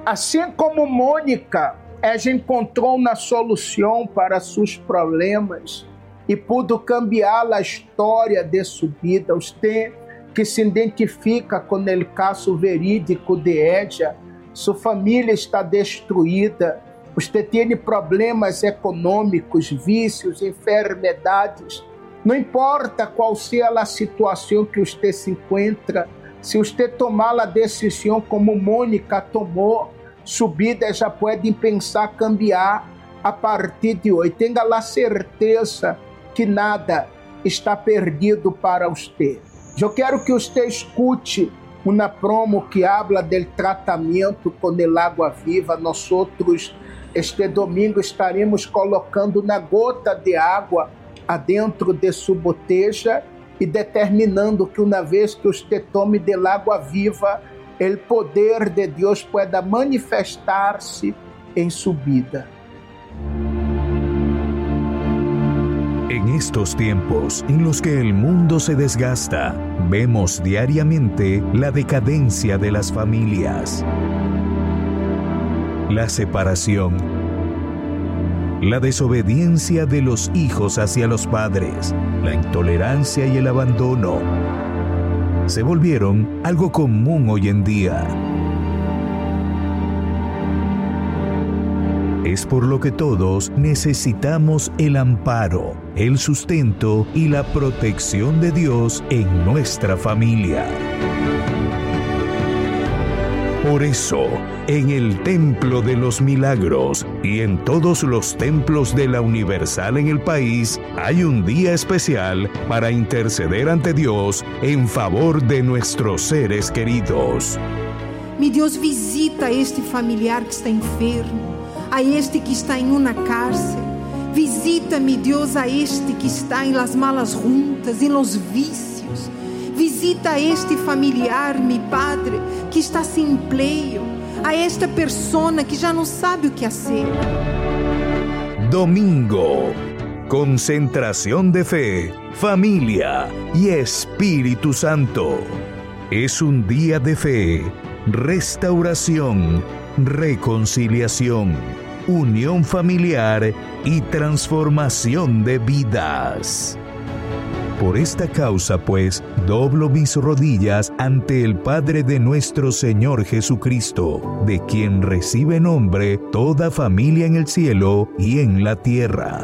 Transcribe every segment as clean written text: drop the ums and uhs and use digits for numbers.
Assim como Mônica, ela encontrou uma solução para seus problemas e pôde cambiar a história de sua vida. Você que se identifica com o caso verídico de ella, sua família está destruída, você tem problemas econômicos, vícios, enfermidades. Não importa qual seja a situação que você se encontra, se você tomar a decisão como Mônica tomou, sua vida já pode pensar cambiar a partir de hoje. Tenha a certeza que nada está perdido para você. Eu quero que você escute uma promo que habla do tratamento com el água viva. Nós outros, este domingo, estaremos colocando uma gota de água adentro de sua boteja e determinando que uma vez que você tome del água viva, o poder de Deus pueda manifestar-se em sua vida. En estos tiempos en los que el mundo se desgasta, vemos diariamente la decadencia de las familias, la separación, la desobediencia de los hijos hacia los padres, la intolerancia y el abandono. Se volvieron algo común hoy en día. Es por lo que todos necesitamos el amparo, el sustento y la protección de Dios en nuestra familia. Por eso, en el Templo de los Milagros y en todos los templos de la Universal en el país, hay un día especial para interceder ante Dios en favor de nuestros seres queridos. Mi Dios, visita a este familiar que está enfermo, a este que está en una cárcel. Visita, mi Dios, a este que está en las malas juntas, en los vicios. Visita a este familiar, mi Padre, que está sin empleo, a esta persona que ya no sabe o que hacer. Domingo, concentración de fe, familia y Espíritu Santo. Es un día de fe, restauración, reconciliación, unión familiar y transformación de vidas. Por esta causa, pues, doblo mis rodillas ante el Padre de nuestro Señor Jesucristo, de quien recibe nombre toda familia en el cielo y en la tierra.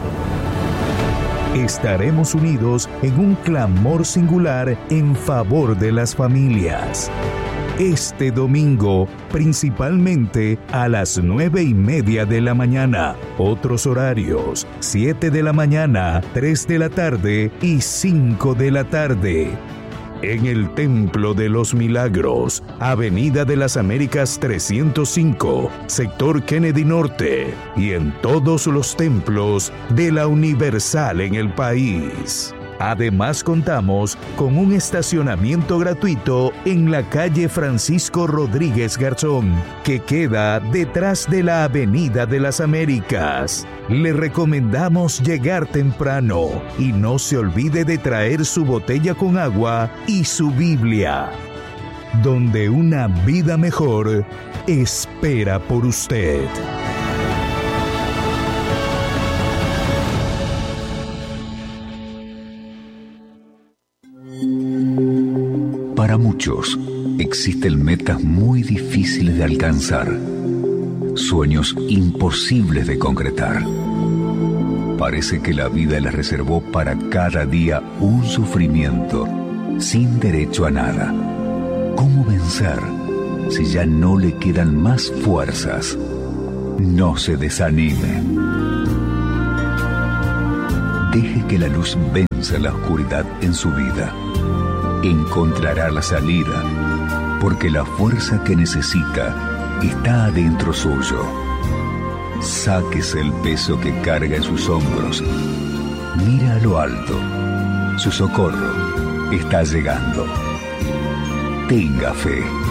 Estaremos unidos en un clamor singular en favor de las familias. Este domingo, principalmente a las 9:30 de la mañana. Otros horarios: 7 de la mañana, 3 de la tarde y 5 de la tarde. En el Templo de los Milagros, Avenida de las Américas 305, Sector Kennedy Norte, y en todos los templos de la Universal en el país. Además, contamos con un estacionamiento gratuito en la calle Francisco Rodríguez Garzón, que queda detrás de la Avenida de las Américas. Le recomendamos llegar temprano y no se olvide de traer su botella con agua y su Biblia, donde una vida mejor espera por usted. Para muchos, existen metas muy difíciles de alcanzar, sueños imposibles de concretar. Parece que la vida les reservó para cada día un sufrimiento, sin derecho a nada. ¿Cómo vencer si ya no le quedan más fuerzas? No se desanime. Deje que la luz venza la oscuridad en su vida. Encontrará la salida, porque la fuerza que necesita está adentro suyo. Sáquese el peso que carga en sus hombros. Mira a lo alto. Su socorro está llegando. Tenga fe.